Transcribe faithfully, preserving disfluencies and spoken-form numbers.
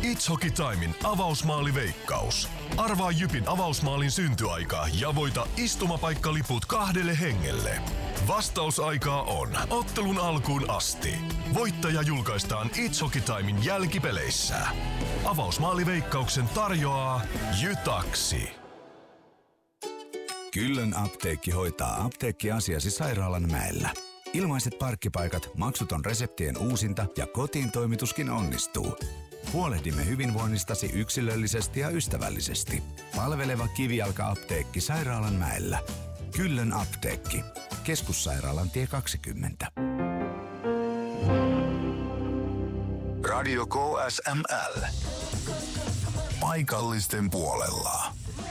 It's Hockey Timein avausmaaliveikkaus. Arvaa Jypin avausmaalin syntyaika ja voita istumapaikkaliput kahdelle hengelle. Vastausaikaa on ottelun alkuun asti. Voittaja julkaistaan It's Hockey Timein jälkipeleissä. Avausmaaliveikkauksen tarjoaa Jytaksi. Kyllön apteekki hoitaa apteekkiasiasi Sairaalanmäellä. Ilmaiset parkkipaikat, maksuton reseptien uusinta ja kotiin toimituskin onnistuu. Huolehdimme hyvinvoinnistasi yksilöllisesti ja ystävällisesti. Palveleva kivijalka-apteekki Sairaalanmäellä. Kyllön apteekki. Keskussairaalan tie kaksikymmentä. Radio K S M L. Paikallisten puolella.